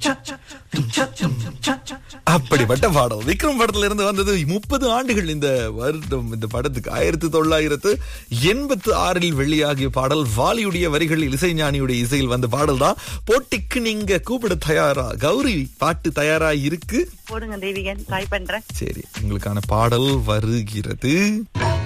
அப்படிப்பட்ட பாடல் விக்ரம் படத்துல இருந்து வந்தது. 30 ஆண்டுகள் இந்த வருடம் இந்த படத்துக்கு 1986 வெளியாகிய பாடல். வாலியுடைய வரிகளில் இசைஞானியுடைய இசையில் வந்த பாடல் தான். போட்டிக்கு நீங்க கூப்பிட தயாரா? கௌரி பாட்டு தயாரா இருக்கு, போடுங்க தேவிகன், ட்ரை பண்றேன். சரி, உங்களுக்கான பாடல் வருகிறது.